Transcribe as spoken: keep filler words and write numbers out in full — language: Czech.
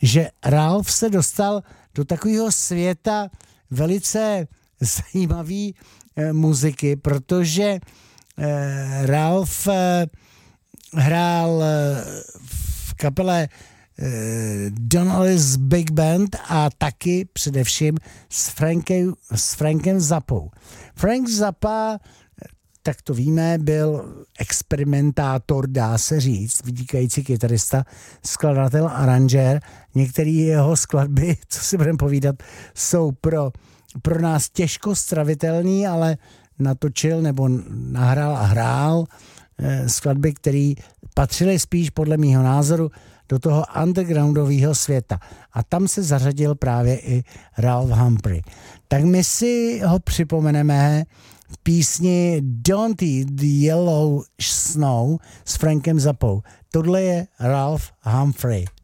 že Ralph se dostal do takového světa velice zajímavé eh, muziky, protože eh, Ralph eh, hrál eh, v kapele eh, Donnelly's Big Band a taky především s Frankem, s Frankem Zappou. Frank Zappa, tak to víme, byl experimentátor, dá se říct, vynikající kytarista, skladatel, aranžér. Některé jeho skladby, co si budeme povídat, jsou pro, pro nás těžko stravitelný, ale natočil nebo nahrál a hrál eh, skladby, které patřily spíš podle mýho názoru do toho undergroundového světa. A tam se zařadil právě i Ralph Humphrey. Tak my si ho připomeneme v písni Don't Eat the Yellow Snow s Frankem Zappou. Tohle je Ralph Humphrey.